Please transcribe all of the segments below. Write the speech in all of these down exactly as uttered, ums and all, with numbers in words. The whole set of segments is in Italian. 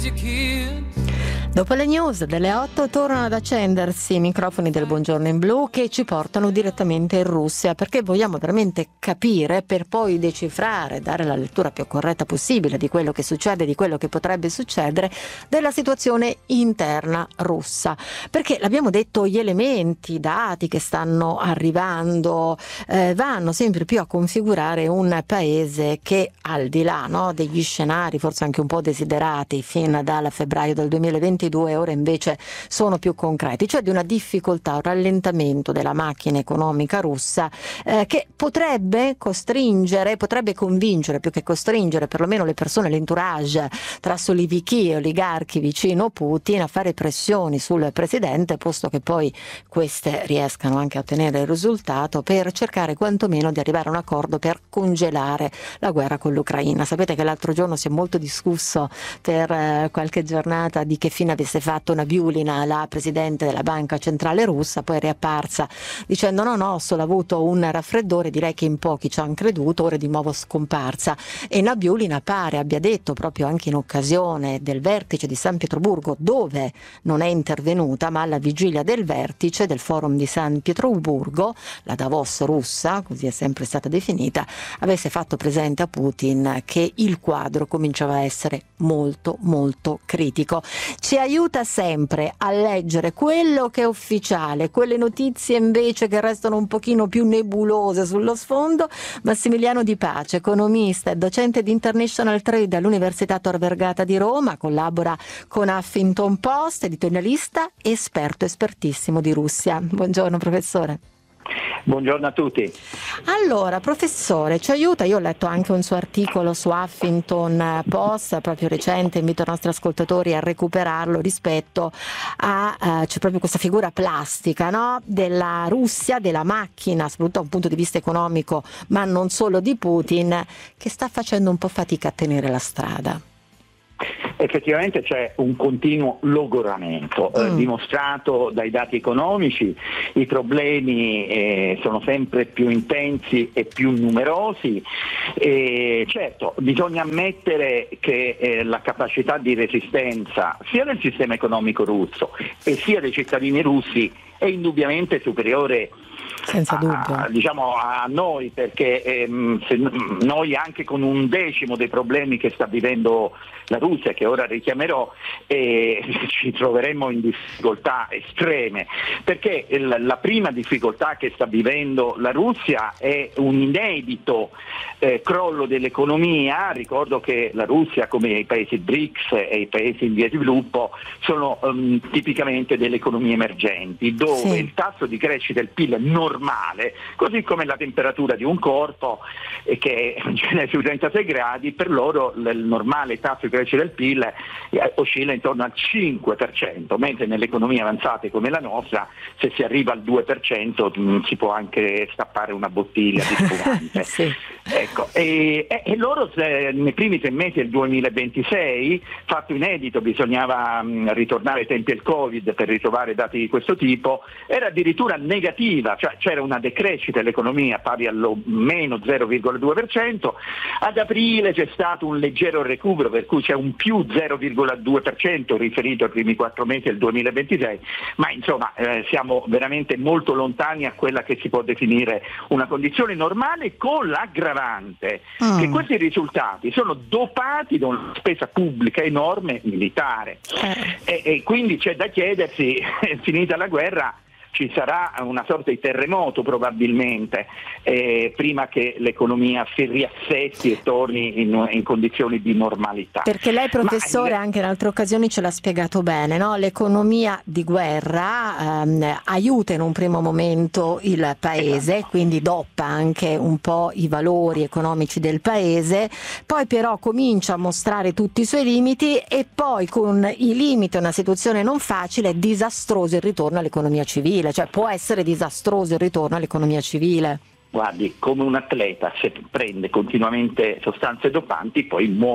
Dopo le news delle otto tornano ad accendersi i microfoni del Buongiorno in Blu che ci portano direttamente in Russia, perché vogliamo veramente capire per poi decifrare, dare la lettura più corretta possibile di quello che succede, di quello che potrebbe succedere, della situazione interna russa. Perché l'abbiamo detto, gli elementi, i dati che stanno arrivando eh, vanno sempre più a configurare un paese che, al di là, no, degli scenari forse anche un po' desiderati fin dal febbraio del duemilaventidue, ora invece sono più concreti, cioè di una difficoltà, un rallentamento della macchina economica russa eh, che potrebbe costringere, potrebbe convincere più che costringere perlomeno le persone, l'entourage tra solivichi e oligarchi vicino Putin a fare pressioni sul presidente, posto che poi queste riescano anche a ottenere il risultato, per cercare quantomeno di arrivare a un accordo per congelare la guerra con l'Ucraina. Sapete che l'altro giorno si è molto discusso per eh, qualche giornata di che fine avesse fatto Nabiulina, la presidente della banca centrale russa, poi è riapparsa dicendo no no, solo avuto un raffreddore, direi che in pochi ci hanno creduto, ora è di nuovo scomparsa. E Nabiulina pare abbia detto, proprio anche in occasione del vertice di San Pietroburgo, dove non è intervenuta, ma alla vigilia del vertice del forum di San Pietroburgo, la Davos russa, così è sempre stata definita, avesse fatto presente a Putin che il quadro cominciava a essere molto molto critico. Ci aiuta sempre a leggere quello che è ufficiale, quelle notizie invece che restano un pochino più nebulose sullo sfondo. Massimiliano Di Pace, economista e docente di International Trade all'Università Tor Vergata di Roma, collabora con Huffington Post, editorialista, esperto espertissimo di Russia. Buongiorno professore. Buongiorno a tutti. Allora, professore, ci aiuta, io ho letto anche un suo articolo su Huffington Post, proprio recente, invito i nostri ascoltatori a recuperarlo, rispetto a, uh, c'è proprio questa figura plastica, no? Della Russia, della macchina, soprattutto da un punto di vista economico, ma non solo di Putin, che sta facendo un po' fatica a tenere la strada. Effettivamente c'è un continuo logoramento mm. eh, dimostrato dai dati economici, i problemi eh, sono sempre più intensi e più numerosi, e certo bisogna ammettere che eh, la capacità di resistenza sia del sistema economico russo e sia dei cittadini russi è indubbiamente superiore senza dubbio a, diciamo a noi, perché ehm, se noi anche con un decimo dei problemi che sta vivendo la Russia, che ora richiamerò, eh, ci troveremmo in difficoltà estreme, perché il, la prima difficoltà che sta vivendo la Russia è un inedito eh, crollo dell'economia. Ricordo che la Russia, come i paesi BRICS e i paesi in via di sviluppo, sono um, tipicamente delle economie emergenti, dove sì. il tasso di crescita del P I L è normale, così come la temperatura di un corpo eh, che è sui trentasei gradi, per loro l- il normale tasso di crescita del P I L eh, oscilla intorno al cinque per cento, mentre nelle economie avanzate come la nostra, se si arriva al due per cento mh, si può anche stappare una bottiglia di spumante. sì. Ecco, e, e, e loro se, nei primi tre mesi del duemilaventisei, fatto inedito, bisognava mh, ritornare ai tempi del Covid per ritrovare dati di questo tipo, era addirittura negativa, cioè c'era una decrescita dell'economia pari allo meno zero virgola due per cento. Ad aprile c'è stato un leggero recupero, per cui c'è un più zero virgola due per cento riferito ai primi quattro mesi del duemilaventisei, ma insomma eh, siamo veramente molto lontani a quella che si può definire una condizione normale, con l'aggravante mm. che questi risultati sono dopati da una spesa pubblica enorme militare eh. e, e quindi c'è da chiedersi, finita la guerra, ci sarà una sorta di terremoto probabilmente eh, prima che l'economia si riassesti e torni in, in condizioni di normalità. Perché lei professore Ma, anche in altre occasioni ce l'ha spiegato bene, no? L'economia di guerra ehm, aiuta in un primo momento il paese, esatto. quindi doppa anche un po' i valori economici del paese, poi però comincia a mostrare tutti i suoi limiti e poi con i limiti, una situazione non facile, è disastroso il ritorno all'economia civile. Cioè può essere disastroso il ritorno all'economia civile. Guardi, come un atleta se prende continuamente sostanze dopanti poi muore.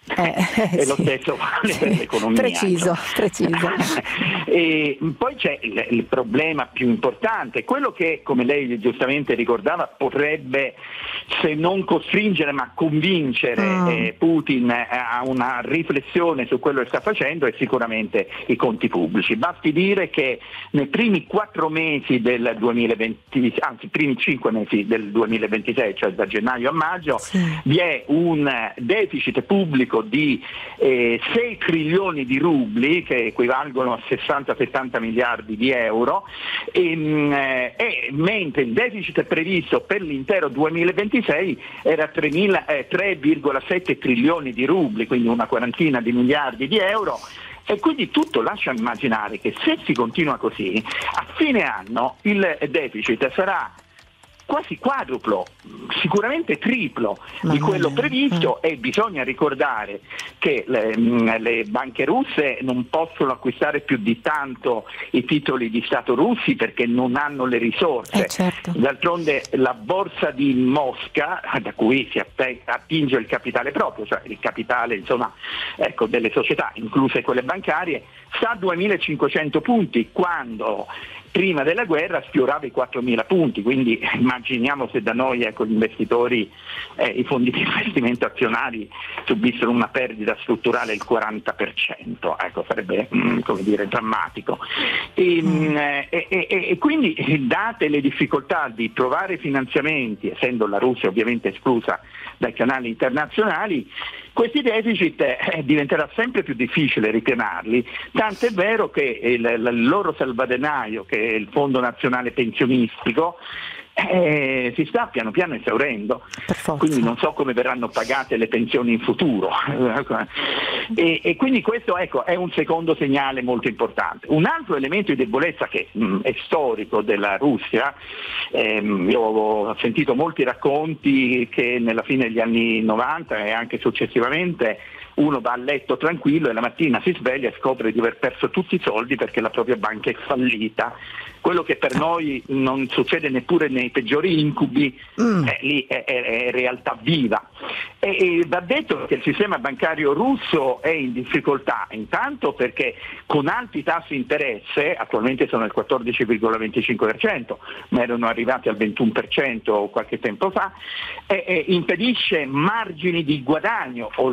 Eh, e sì. lo stesso vale Sì. per l'economia. Preciso, preciso. E poi c'è il, il problema più importante, quello che, come lei giustamente ricordava, potrebbe, se non costringere ma convincere Mm. eh, Putin a una riflessione su quello che sta facendo, è sicuramente i conti pubblici. Basti dire che nei primi quattro mesi del duemilaventi, anzi i primi cinque mesi del duemilaventisei, cioè da gennaio a maggio, Sì. vi è un deficit pubblico di eh, sei trilioni di rubli, che equivalgono a sessanta settanta miliardi di euro, e, mh, e mentre il deficit previsto per l'intero duemilaventisei era tre virgola sette trilioni di rubli, quindi una quarantina di miliardi di euro. E quindi tutto lascia immaginare che se si continua così, a fine anno il deficit sarà quasi quadruplo, sicuramente triplo di quello previsto, e bisogna ricordare che le, le banche russe non possono acquistare più di tanto i titoli di Stato russi perché non hanno le risorse. Eh, certo. D'altronde la borsa di Mosca, da cui si attinge il capitale proprio, cioè il capitale, insomma, ecco, delle società, incluse quelle bancarie, sta a duemilacinquecento punti, quando prima della guerra sfiorava i quattromila punti, quindi immaginiamo se da noi, ecco, gli investitori, eh, i fondi di investimento azionari subissero una perdita strutturale del quaranta per cento, ecco, sarebbe mm, come dire, drammatico. E, mm. e, e, e quindi, date le difficoltà di trovare finanziamenti, essendo la Russia ovviamente esclusa dai canali internazionali, questi deficit eh, diventerà sempre più difficile ripianarli, tanto è vero che il, il loro salvadenaio, che è il Fondo Nazionale Pensionistico, eh, si sta piano piano esaurendo, quindi non so come verranno pagate le pensioni in futuro. e, e quindi questo, ecco, è un secondo segnale molto importante. Un altro elemento di debolezza che mh, è storico della Russia, ehm, io ho sentito molti racconti che nella fine degli anni novanta e anche successivamente uno va a letto tranquillo e la mattina si sveglia e scopre di aver perso tutti i soldi perché la propria banca è fallita. Quello che per noi non succede neppure nei peggiori incubi, mm. eh, lì è, è, è realtà viva. E, e va detto che il sistema bancario russo è in difficoltà, intanto perché con alti tassi di interesse, attualmente sono al quattordici virgola venticinque per cento, ma erano arrivati al ventuno per cento qualche tempo fa, e, e impedisce margini di guadagno